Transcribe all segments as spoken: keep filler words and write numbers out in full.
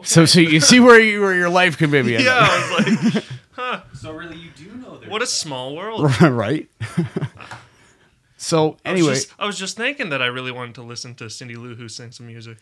So, so you see where you, where your life could maybe end Yeah, up. I was like, huh. So really, you do know their What a small world. Right. So anyway, I was, just, I was just thinking that I really wanted to listen to Cindy Lou Who sing some music.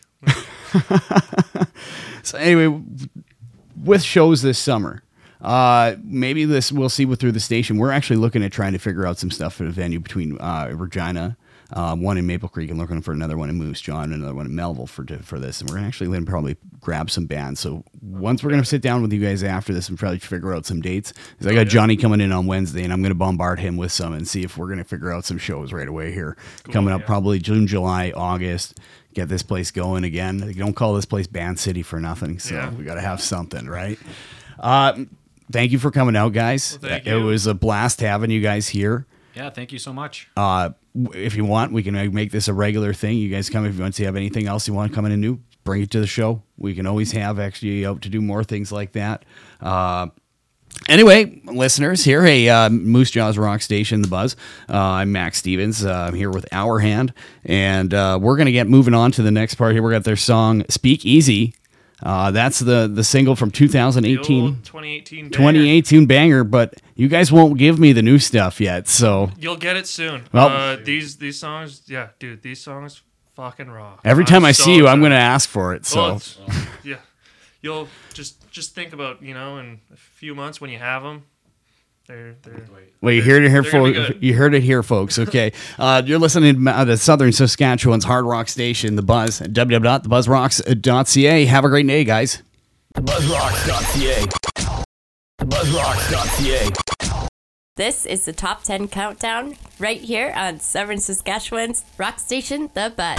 so anyway, with shows this summer, uh, maybe this we'll see what through the station. We're actually looking at trying to figure out some stuff for the venue between uh, Regina. Um, one in Maple Creek and looking for another one in Moose Jaw and another one in Melville for for this. And we're actually going to probably grab some bands. So once we're going to sit down with you guys after this and probably figure out some dates. Because I got Johnny coming in on Wednesday and I'm going to bombard him with some and see if we're going to figure out some shows right away here. Cool, coming up yeah. probably June, July, August. Get this place going again. You don't call this place Band City for nothing. So yeah. we got to have something, right? Uh, thank you for coming out, guys. Well, thank it you. was a blast having you guys here. Yeah, thank you so much. Uh, if you want, we can make this a regular thing. You guys come if you want to have anything else you want to come in and do, bring it to the show. We can always have actually out to do more things like that. Uh, anyway, listeners, here, hey, uh, Moose Jaw's Rock Station, The Buzz. Uh, I'm Max Stevens. Uh, I'm here with Our Hand, and uh, we're going to get moving on to the next part here. We got their song "Speak Easy." Uh, that's the, the single from two thousand eighteen. twenty eighteen banger. twenty eighteen banger, but you guys won't give me the new stuff yet, so... You'll get it soon. Well, uh, these these songs, yeah, dude, these songs fucking rock. Every time I'm I so see you, I'm excited. going to ask for it, so... Well, it's- yeah. You'll just just think about, you know, in a few months when you have them, they're... they're Well, you heard it here, They're gonna be folks. good. You heard it here, folks. Okay, uh, you're listening to the Southern Saskatchewan's Hard Rock Station, The Buzz, w w w dot the buzz rocks dot c a. Have a great day, guys. the buzz rocks dot c a. the buzz rocks dot c a. This is the Top ten Countdown right here on Severn, Saskatchewan's rock station, The Buzz.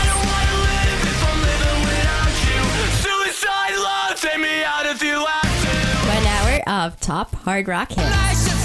One hour of top hard rock hits.